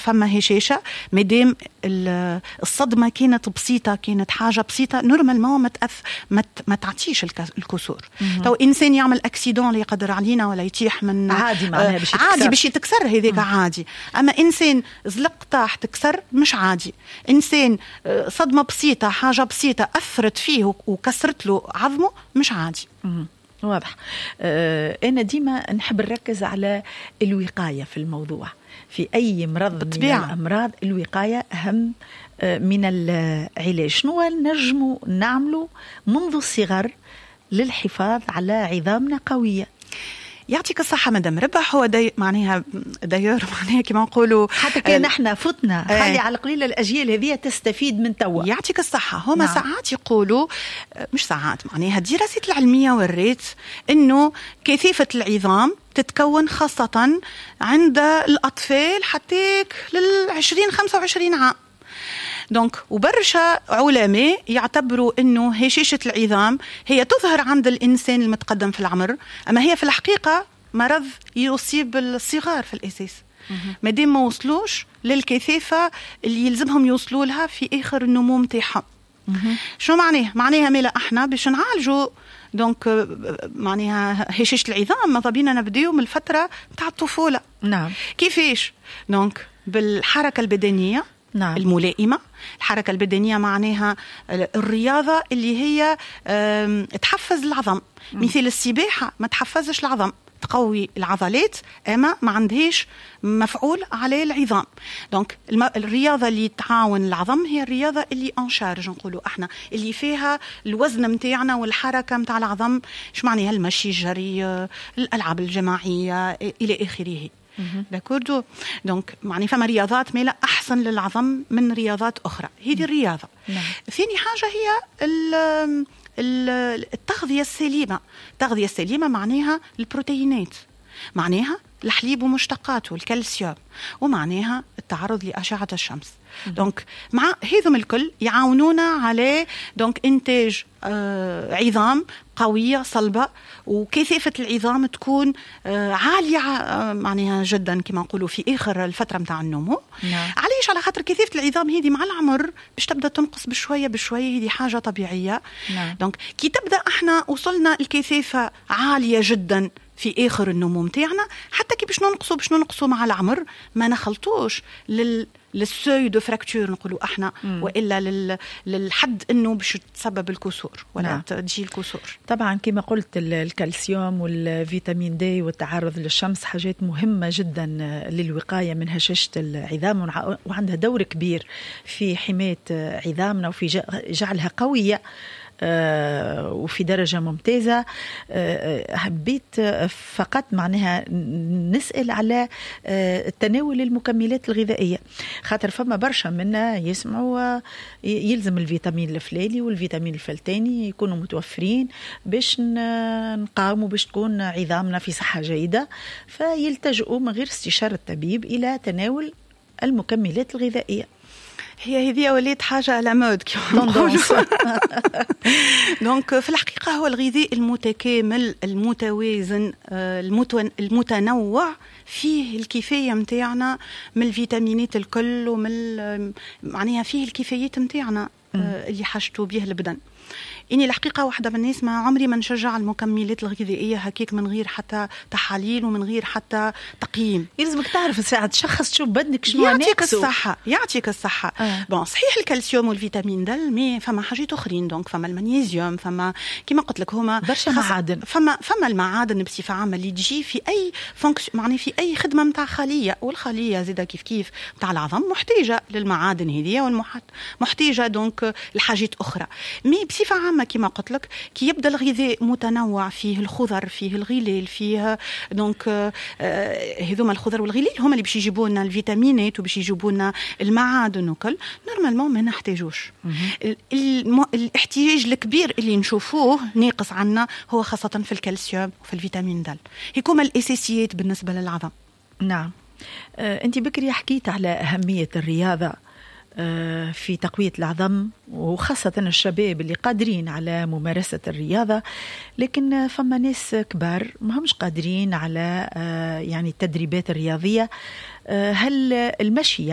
فما هشاشة، مادام الصدمة كانت بسيطة، كانت حاجة بسيطة، نورمالمون ما تعطيش الكسور. تو إنسان يعمل أكسيدون اللي يقدر علينا ولا يتيح من عادي، معناها عادي باش يتكسر هذيك عادي. أما إنسان زلق طاح تكسر مش عادي. إنسان صدمة بسيطة، حاجة بسيطة أثرت فيه وكسرت له عظمه مش عادي. واضح. أنا ديما نحب نركز على الوقاية في الموضوع. في أي مرض بالطبيعة. من الأمراض الوقاية أهم من العلاج. شنو نجمو نعملو منذ الصغر للحفاظ على عظامنا قوية؟ يعطيك الصحة مدام ربح. هو معناها دايور معناها كما نقولوا حتى كان احنا فتنا خلي على القليل الأجيال هذه تستفيد من توا. يعطيك الصحة. هما نعم. ساعات يقولوا، مش ساعات، معناها الدراسات العلمية وريت إنه كثافة العظام تتكون خاصة عند الأطفال حتى لل20-25 عام. دونك وبرشا علماء يعتبروا انه هشاشة العظام هي تظهر عند الانسان المتقدم في العمر، اما هي في الحقيقة مرض يصيب الصغار في الاساس، مادام ما وصلوش للكثافة اللي يلزمهم يوصلوا لها في اخر النمو متاعهم. شو معناها مالا احنا باش نعالجوا دونك معناها هشاشة العظام ما طبينا نبداو من الفترة بتاع الطفولة. نعم. كيفاش؟ دونك بالحركة البدنية. نعم. الملائمة. الحركة البدنية معناها الرياضة اللي هي تحفز العظم. مثل السباحة ما تحفزش العظم، تقوي العضلات اما ما عندهاش مفعول على العظام. دونك الرياضة اللي تعاون العظم هي الرياضة اللي انشارج نقولوا احنا، اللي فيها الوزن متاعنا والحركة متاع العظم. ايش معناها؟ المشي، الجري، الألعاب الجماعية إلى آخره. داكوردو. دونك معني فما رياضات مالا احسن للعظم من رياضات اخرى. هذه الرياضه. ثاني حاجه هي التغذيه السليمه. التغذيه السليمه معناها البروتينات، معناها الحليب ومشتقاته، الكالسيوم، ومعناها التعرض لأشعة الشمس. دونك مع هذم الكل يعاونونا على دونك إنتاج عظام قوية صلبة، وكثافة العظام تكون عالية معناها جدا كما نقولوا في آخر الفترة متاع النمو. علاش؟ على خاطر كثافة العظام هذه مع العمر باش تبدأ تنقص بشوية بشوية، هذه حاجة طبيعية. دونك كي تبدأ احنا وصلنا الكثافة عالية جدا في آخر النمو متاعنا، حتى كي باش ننقصوا مع العمر ما نخلطوش للسوي دو فراكتور نقولوا احنا، والا للحد انه باش تسبب الكسور ولا تجي الكسور. طبعا كما قلت الكالسيوم والفيتامين دي والتعرض للشمس حاجات مهمة جدا للوقاية من هشاشة العظام، وعندها دور كبير في حماية عظامنا وفي جعلها قوية وفي درجة ممتازة. حبيت فقط معناها نسأل على تناول المكملات الغذائية، خاطر فما برشا منا يسمعوا يلزم الفيتامين الفلاني والفيتامين الفلتاني يكونوا متوفرين باش نقاوموا باش تكون عظامنا في صحة جيدة، فيلتجئوا من غير استشارة الطبيب إلى تناول المكملات الغذائية. هي هذه وليت حاجة على مود دونك في الحقيقة هو الغذاء المتكامل المتوازن المتنوع فيه الكفاية متاعنا من الفيتامينات الكل، ومن معناها فيه الكفايات متاعنا اللي حاجته به البدن. إني الحقيقة واحدة من الناس ما عمري ما نشجع المكملات الغذائية هكيك من غير حتى تحاليل ومن غير حتى تقييم. يلزمك تعرف الساعة تشخص تشوف بدنك شنو ناقصه. يعطيك الصحة. بون صحيح الكالسيوم والفيتامين د، مي فما حاجات أخرين. دونك فما المغنيسيوم، فما كما قلت لك هما برشا معادن. فما المعادن بصفة عامة اللي تجي في أي معني في أي خدمة متاع خلية، والخلية زيدا كيف متاع العظم محتاجة للمعادن هذه، محتاجة دونك الحاجات أخرى. مي بصفة عامة كما قلت لك كي يبدا الغذاء متنوع، فيه الخضر، فيه الغلال، فيه دونك هذوما الخضر والغلال هما اللي باش يجيبوا لنا الفيتامينات وباش يجيبوا لنا المعادن وكل. نورمالمون ما نحتاجوش. الاحتياج الكبير اللي نشوفوه ناقص عنا هو خاصة في الكالسيوم وفي الفيتامين د، هيكوما الأساسيات بالنسبة للعظم. نعم. أنت بكري حكيت على أهمية الرياضة في تقوية العظم، وخاصة الشباب اللي قادرين على ممارسة الرياضة، لكن فما ناس كبار ما همش قادرين على يعني التدريبات الرياضية. هل المشي